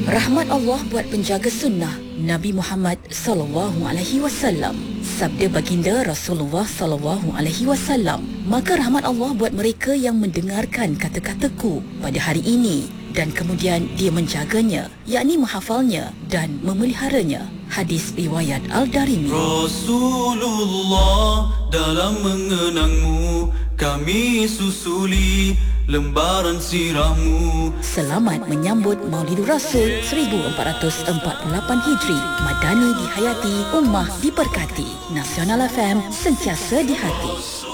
Rahmat Allah buat penjaga sunnah Nabi Muhammad sallallahu alaihi wasallam. Sabda baginda Rasulullah sallallahu alaihi wasallam, maka rahmat Allah buat mereka yang mendengarkan kata-kataku pada hari ini dan kemudian dia menjaganya, yakni menghafalnya dan memeliharanya. Hadis riwayat Al-Darimi. Rasulullah, dalam mengenangmu kami susuli lembaran sirahmu. Selamat menyambut Maulidur Rasul 1448 Hijri. Madani dihayati, ummah diberkati. Nasional FM, sentiasa di hati.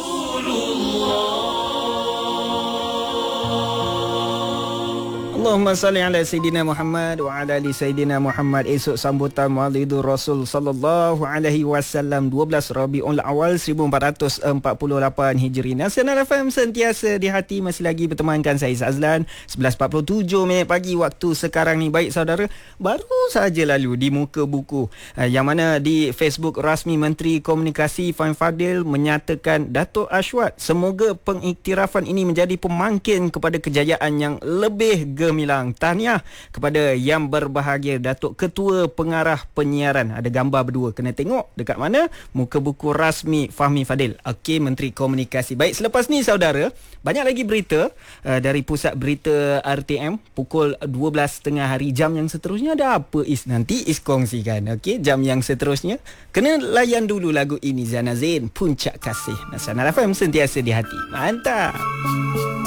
Allahumma salli ala Sayyidina Muhammad wa ala ali Sayyidina Muhammad. Esok sambutan Maulidur Rasul sallallahu alaihi wasallam 12 Rabiul Awal 1448 Hijri. Nasional FM sentiasa di hati, masih lagi bertemankan saya Azlan. 11.47 minit pagi waktu sekarang ni. Baik saudara, baru saja lalu di muka buku yang mana di Facebook rasmi Menteri Komunikasi Fahmi Fadil menyatakan Datuk Ashwat, semoga pengiktirafan ini menjadi pemangkin kepada kejayaan yang lebih gemilang. Tahniah kepada yang berbahagia Datuk Ketua Pengarah Penyiaran. Ada gambar berdua, kena tengok dekat mana? Muka buku rasmi Fahmi Fadil. Okey, Menteri Komunikasi. Baik, selepas ni saudara, banyak lagi berita dari pusat berita RTM pukul 12.30 hari. Jam yang seterusnya ada apa nanti Is kongsikan. Okey, jam yang seterusnya kena layan dulu lagu ini, Zana Zain, Puncak Kasih. Nasional FM sentiasa di hati. Mantap.